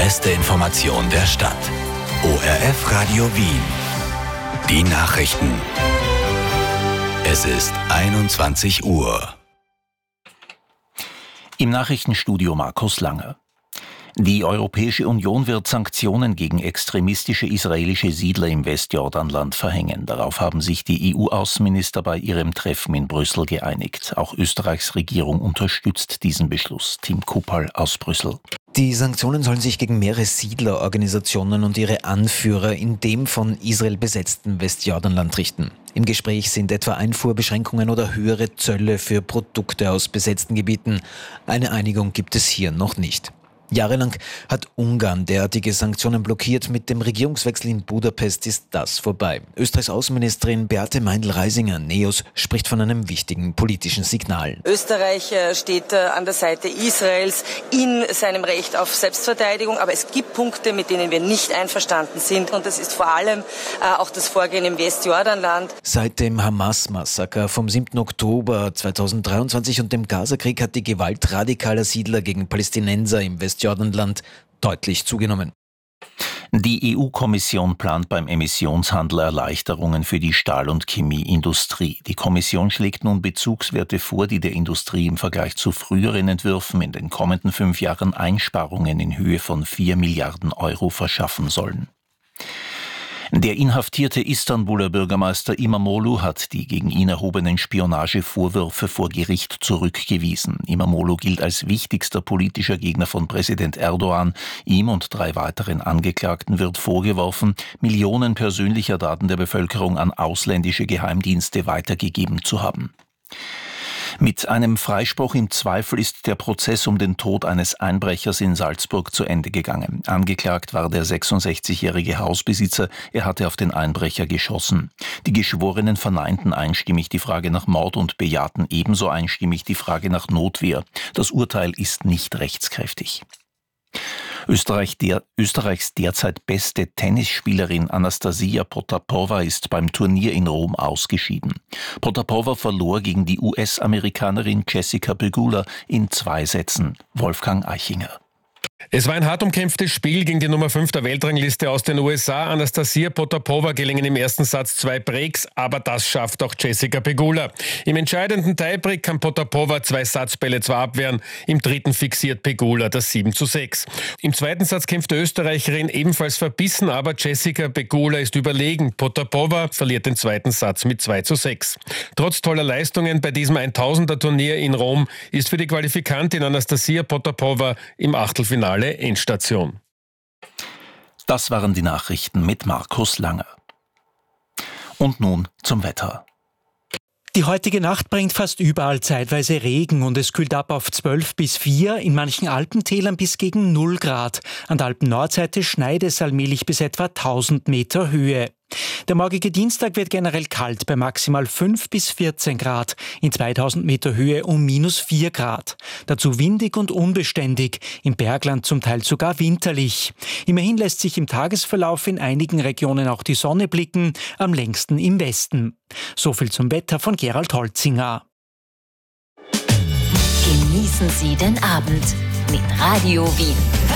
beste Information der Stadt. ORF Radio Wien. Die Nachrichten. Es ist 21 Uhr. Im Nachrichtenstudio Markus Langer. Die Europäische Union wird Sanktionen gegen extremistische israelische Siedler im Westjordanland verhängen. Darauf haben sich die EU-Außenminister bei ihrem Treffen in Brüssel geeinigt. Auch Österreichs Regierung unterstützt diesen Beschluss. Tim Kupal aus Brüssel. Die Sanktionen sollen sich gegen mehrere Siedlerorganisationen und ihre Anführer in dem von Israel besetzten Westjordanland richten. Im Gespräch sind etwa Einfuhrbeschränkungen oder höhere Zölle für Produkte aus besetzten Gebieten. Eine Einigung gibt es hier noch nicht. Jahrelang hat Ungarn derartige Sanktionen blockiert. Mit dem Regierungswechsel in Budapest ist das vorbei. Österreichs Außenministerin Beate Meindl-Reisinger, NEOS, spricht von einem wichtigen politischen Signal. Österreich steht an der Seite Israels in seinem Recht auf Selbstverteidigung. Aber es gibt Punkte, mit denen wir nicht einverstanden sind. Und das ist vor allem auch das Vorgehen im Westjordanland. Seit dem Hamas-Massaker vom 7. Oktober 2023 und dem Gazakrieg hat die Gewalt radikaler Siedler gegen Palästinenser im Westjordanland deutlich zugenommen. Die EU-Kommission plant beim Emissionshandel Erleichterungen für die Stahl- und Chemieindustrie. Die Kommission schlägt nun Bezugswerte vor, die der Industrie im Vergleich zu früheren Entwürfen in den kommenden 5 Jahren Einsparungen in Höhe von 4 Milliarden Euro verschaffen sollen. Der inhaftierte Istanbuler Bürgermeister İmamoğlu hat die gegen ihn erhobenen Spionagevorwürfe vor Gericht zurückgewiesen. İmamoğlu gilt als wichtigster politischer Gegner von Präsident Erdogan. Ihm und 3 weiteren Angeklagten wird vorgeworfen, Millionen persönlicher Daten der Bevölkerung an ausländische Geheimdienste weitergegeben zu haben. Mit einem Freispruch im Zweifel ist der Prozess um den Tod eines Einbrechers in Salzburg zu Ende gegangen. Angeklagt war der 66-jährige Hausbesitzer. Er hatte auf den Einbrecher geschossen. Die Geschworenen verneinten einstimmig die Frage nach Mord und bejahten ebenso einstimmig die Frage nach Notwehr. Das Urteil ist nicht rechtskräftig. Österreichs derzeit beste Tennisspielerin Anastasia Potapova ist beim Turnier in Rom ausgeschieden. Potapova verlor gegen die US-Amerikanerin Jessica Pegula in 2 Sätzen. Wolfgang Eichinger. Es war ein hart umkämpftes Spiel gegen die Nummer 5 der Weltrangliste aus den USA. Anastasia Potapova gelingen im ersten Satz 2 Breaks, aber das schafft auch Jessica Pegula. Im entscheidenden Tiebreak kann Potapova 2 Satzbälle zwar abwehren, im dritten fixiert Pegula das 7:6. Im zweiten Satz kämpft die Österreicherin ebenfalls verbissen, aber Jessica Pegula ist überlegen. Potapova verliert den zweiten Satz mit 2:6. Trotz toller Leistungen bei diesem 1000er-Turnier in Rom ist für die Qualifikantin Anastasia Potapova im Achtelfinale Endstation. Das waren die Nachrichten mit Markus Langer. Und nun zum Wetter. Die heutige Nacht bringt fast überall zeitweise Regen und es kühlt ab auf 12 bis 4, in manchen Alpentälern bis gegen 0 Grad. An der Alpennordseite schneit es allmählich bis etwa 1000 Meter Höhe. Der morgige Dienstag wird generell kalt bei maximal 5 bis 14 Grad, in 2000 Meter Höhe um -4 Grad. Dazu windig und unbeständig, im Bergland zum Teil sogar winterlich. Immerhin lässt sich im Tagesverlauf in einigen Regionen auch die Sonne blicken, am längsten im Westen. So viel zum Wetter von Gerald Holzinger. Genießen Sie den Abend mit Radio Wien.